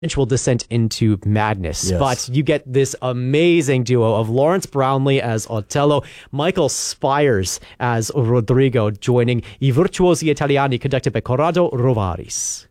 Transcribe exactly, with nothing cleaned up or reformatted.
eventual descent into madness. Yes. But you get this amazing duo of Lawrence Brownlee as Otello, Michael Spires as Rodrigo, joining I Virtuosi Italiani, conducted by Corrado Rovaris.